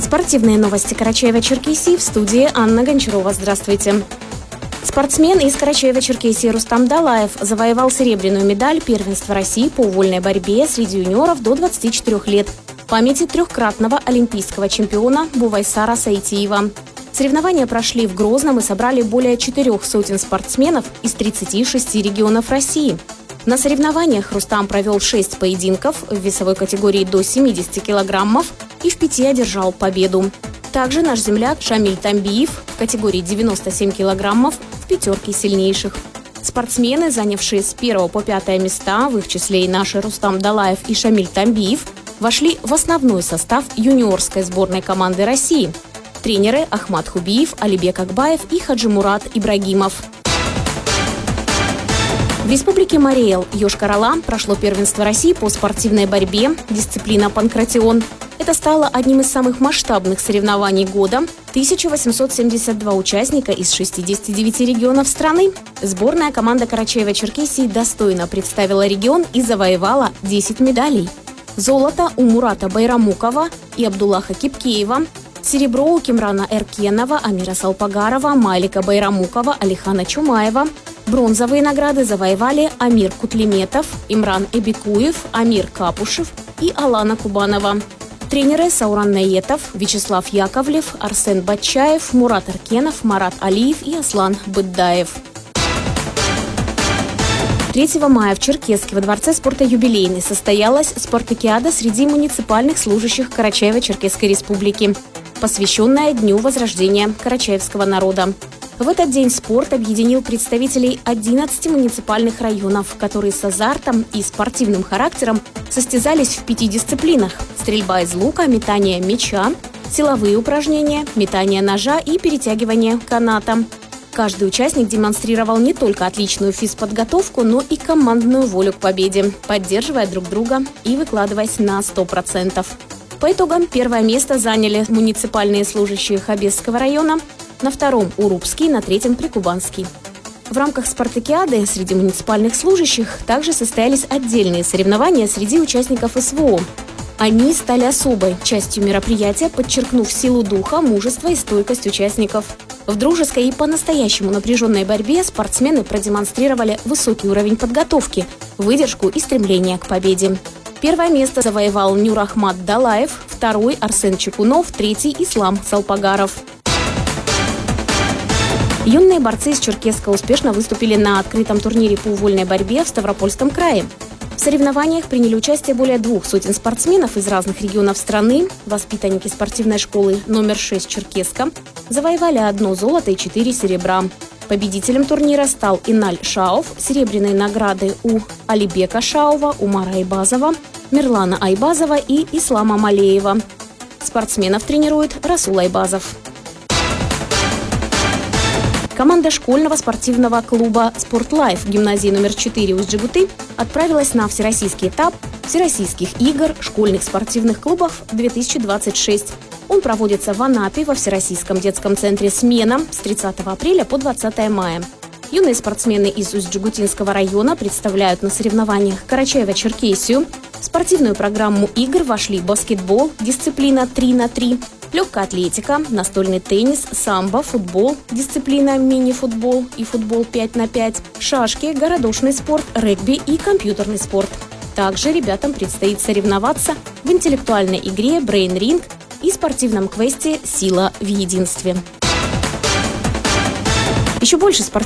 Спортивные новости Карачаева-Черкесии, в студии Анна Гончарова. Здравствуйте. Спортсмен из Карачаева-Черкесии Рустам Далаев завоевал серебряную медаль первенства России по вольной борьбе среди юниоров до 24 лет в памяти трехкратного олимпийского чемпиона Бувайсара Сайтиева. Соревнования прошли в Грозном и собрали более 400 спортсменов из 36 регионов России. На соревнованиях Рустам провел 6 поединков в весовой категории до 70 килограммов и в 5 одержал победу. Также наш земляк Шамиль Тамбиев в категории 97 килограммов в пятерке сильнейших. Спортсмены, занявшие с 1 по 5 места, в их числе и наши Рустам Далаев и Шамиль Тамбиев, вошли в основной состав юниорской сборной команды России. Тренеры Ахмат Хубиев, Алибек Акбаев и Хаджимурат Ибрагимов. В Республике Марий Эл, Йошкар-Ола, прошло первенство России по спортивной борьбе, дисциплина панкратион. Это стало одним из самых масштабных соревнований года. 1872 участника из 69 регионов страны. Сборная команда Карачаева-Черкесии достойно представила регион и завоевала 10 медалей. Золото у Мурата Байрамукова и Абдуллаха Кипкеева. Серебро у Кимрана Эркенова, Амира Салпагарова, Малика Байрамукова, Алихана Чумаева. Бронзовые награды завоевали Амир Кутлиметов, Имран Эбикуев, Амир Капушев и Алана Кубанова. Тренеры Сауран Наетов, Вячеслав Яковлев, Арсен Батчаев, Мурат Эркенов, Марат Алиев и Аслан Быддаев. 3 мая в Черкесске во Дворце спорта «Юбилейный» состоялась спартакиада среди муниципальных служащих Карачаево-Черкесской республики, посвященная Дню возрождения карачаевского народа. В этот день спорт объединил представителей 11 муниципальных районов, которые с азартом и спортивным характером состязались в 5 дисциплинах – стрельба из лука, метание мяча, силовые упражнения, метание ножа и перетягивание каната. Каждый участник демонстрировал не только отличную физподготовку, но и командную волю к победе, поддерживая друг друга и выкладываясь на 100%. По итогам первое место заняли муниципальные служащие Хабесского района, на втором – Урупский, на третьем – Прикубанский. В рамках спартакиады среди муниципальных служащих также состоялись отдельные соревнования среди участников СВО. Они стали особой частью мероприятия, подчеркнув силу духа, мужество и стойкость участников. В дружеской и по-настоящему напряженной борьбе спортсмены продемонстрировали высокий уровень подготовки, выдержку и стремление к победе. Первое место завоевал Нюрахмат Далаев, второй – Арсен Чекунов, третий – Ислам Салпагаров. Юные борцы из Черкесска успешно выступили на открытом турнире по вольной борьбе в Ставропольском крае. В соревнованиях приняли участие более 200 спортсменов из разных регионов страны. Воспитанники спортивной школы номер 6 Черкесска завоевали 1 золото и 4 серебра. Победителем турнира стал Иналь Шауф. Серебряные награды у Алибека Шаува, Умара Айбазова, Мирлана Айбазова и Ислама Малеева. Спортсменов тренирует Расул Айбазов. Команда школьного спортивного клуба «Спортлайф» гимназии номер 4 Усть-Джигуты отправилась на всероссийский этап Всероссийских игр школьных спортивных клубов 2026. Он проводится в Анапе во Всероссийском детском центре «Смена» с 30 апреля по 20 мая. Юные спортсмены из Усть-Джигутинского района представляют на соревнованиях Карачаево-Черкесию. В спортивную программу игр вошли баскетбол, дисциплина 3 на 3, легкая атлетика, настольный теннис, самбо, футбол, дисциплина мини-футбол и футбол 5 на 5, шашки, городошный спорт, регби и компьютерный спорт. Также ребятам предстоит соревноваться в интеллектуальной игре Brain Ring и спортивном квесте «Сила в единстве». Еще больше спортивных